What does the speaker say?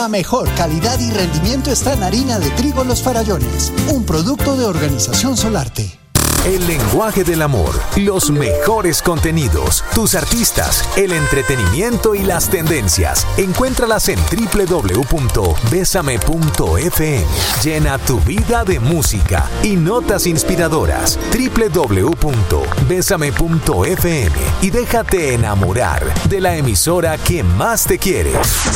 La mejor calidad y rendimiento está en harina de trigo Los Farallones, un producto de Organización Solarte. El lenguaje del amor, los mejores contenidos, tus artistas, el entretenimiento y las tendencias. Encuéntralas en www.besame.fm. Llena tu vida de música y notas inspiradoras. www.besame.fm y déjate enamorar de la emisora que más te quiere.